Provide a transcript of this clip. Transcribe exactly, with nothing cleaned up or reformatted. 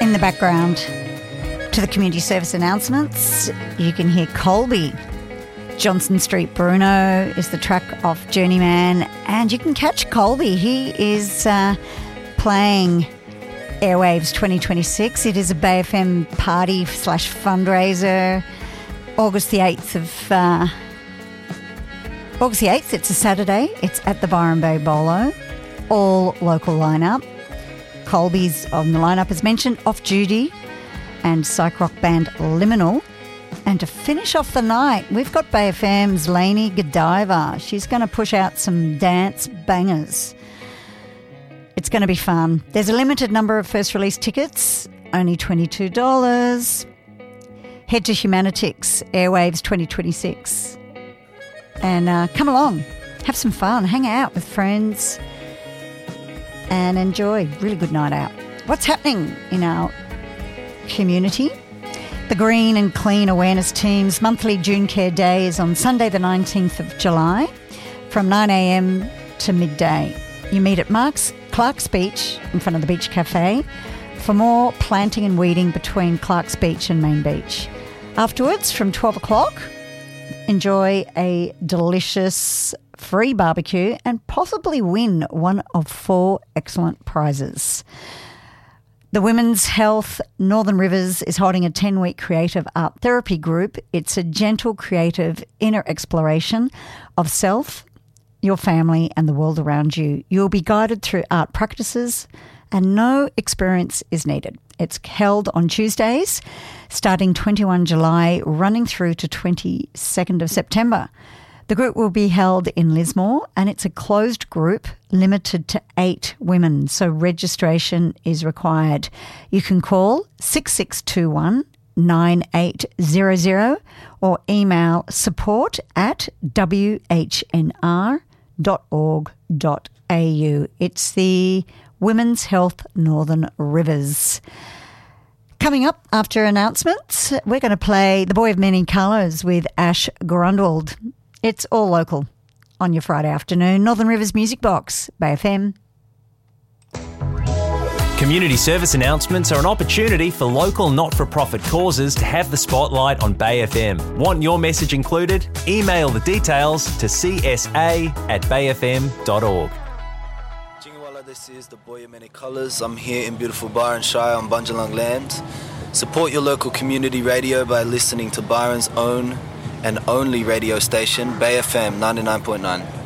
In the background to the community service announcements, you can hear Colby. Johnson Street Bruno is the track off Journeyman, and you can catch Colby. He is uh, playing Airwaves twenty twenty-six. It is a Bay F M party slash fundraiser. August the eighth of uh, August the eighth. It's a Saturday. It's at the Byron Bay Bolo. All local lineup. Colby's on the lineup as mentioned. Off Duty and psych rock band Liminal. And to finish off the night, we've got Bay F M's Lainey Godiva. She's going to push out some dance bangers. It's going to be fun. There's a limited number of first release tickets, only twenty-two dollars. Head to Humanitix, Airwaves twenty twenty-six. And uh, come along, have some fun, hang out with friends and enjoy. Really good night out. What's happening in our community? The Green and Clean Awareness Team's monthly June Care Day is on Sunday the nineteenth of July from nine a m to midday. You meet at Mark's Clark's Beach in front of the Beach Cafe for more planting and weeding between Clark's Beach and Main Beach. Afterwards, from twelve o'clock, enjoy a delicious free barbecue and possibly win one of four excellent prizes. The Women's Health Northern Rivers is holding a ten-week creative art therapy group. It's a gentle, creative, inner exploration of self, your family and the world around you. You'll be guided through art practices and no experience is needed. It's held on Tuesdays, starting twenty-first of July, running through to twenty-second of September. The group will be held in Lismore and it's a closed group limited to eight women, so registration is required. You can call six six two one, nine eight zero zero or email support at w h n r dot org dot a u. It's the Women's Health Northern Rivers. Coming up after announcements, we're going to play The Boy of Many Colours with Ash Grundwald. It's all local on your Friday afternoon. Northern Rivers Music Box, Bay F M. Community service announcements are an opportunity for local not-for-profit causes to have the spotlight on Bay F M. Want your message included? Email the details to c s a at bay f m dot org. Jingawala, this is the Boy of Many Colours. I'm here in beautiful Byron Shire on Bunjalung land. Support your local community radio by listening to Byron's own and only radio station, Bay F M ninety-nine point nine.